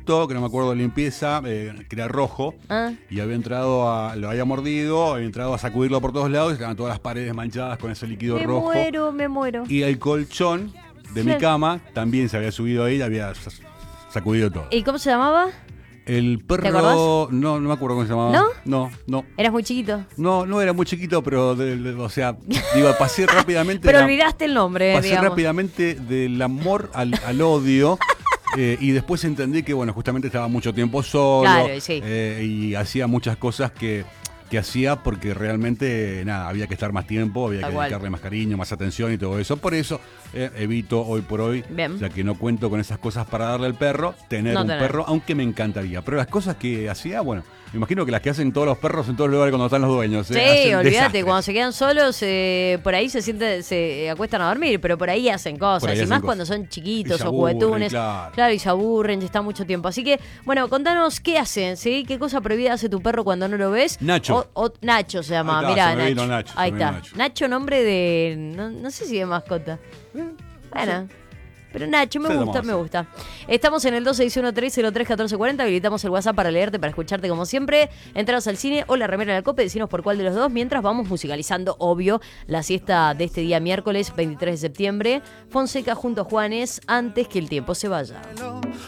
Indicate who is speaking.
Speaker 1: auto, que no me acuerdo de limpieza, que era rojo, y había entrado lo había mordido, había entrado a sacudirlo por todos lados, y estaban todas las paredes manchadas con ese líquido rojo.
Speaker 2: Me muero.
Speaker 1: Y el colchón de mi cama también se había subido ahí, había sacudido todo.
Speaker 2: ¿Y cómo se llamaba?
Speaker 1: El perro,
Speaker 2: ¿Te acordás?
Speaker 1: no me acuerdo cómo se llamaba. No.
Speaker 2: ¿Eras muy chiquito?
Speaker 1: No era muy chiquito, pero, o sea, digo, pasé rápidamente.
Speaker 2: Pero olvidaste el nombre,
Speaker 1: Pasé
Speaker 2: digamos.
Speaker 1: rápidamente del amor al odio. Y después entendí que, bueno, justamente estaba mucho tiempo solo.
Speaker 2: Claro, sí.
Speaker 1: Y hacía muchas cosas que hacía porque realmente, nada, había que estar más tiempo, había que dedicarle más cariño, más atención y todo eso. Por eso evito hoy por hoy, ya que no cuento con esas cosas para darle al perro, tener un perro, aunque me encantaría. Pero las cosas que hacía, bueno, me imagino que las que hacen todos los perros en todos los lugares cuando están los dueños.
Speaker 2: Sí, olvídate, cuando se quedan solos, por ahí se acuestan a dormir, pero por ahí hacen cosas. Y más cuando son chiquitos o juguetones. Claro, y se aburren, y está mucho tiempo. Así que, bueno, contanos qué hacen, ¿sí? ¿Qué cosa prohibida hace tu perro cuando no lo ves?
Speaker 1: Nacho.
Speaker 2: Nacho se llama, mirá, Nacho. Ahí está. Nacho, nombre de. No sé si de mascota. Bueno. Pero Nacho, me gusta. Estamos en el 2613-031440. Habilitamos el WhatsApp para leerte, para escucharte como siempre. Entrados al cine o la remera del Cope, decinos por cuál de los dos. Mientras vamos musicalizando, obvio, la siesta de este día miércoles 23 de septiembre. Fonseca junto a Juanes, antes que el tiempo se vaya.